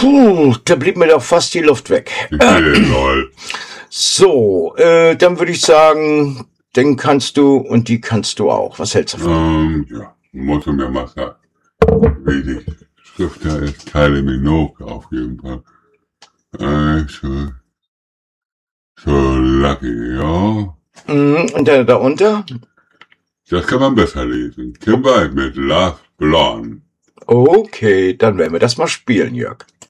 Puh, da blieb mir doch fast die Luft weg. Lol. So, dann würde ich sagen, den kannst du und die kannst du auch. Was hältst du davon? Ja, musst du mir mal sagen, wie die Schrift da ist, Kylie Minogue auf jeden Fall. So lucky, ja. Und der darunter? Das kann man besser lesen. Kim Wilde mit Love Blonde. Okay, dann werden wir das mal spielen, Jörg.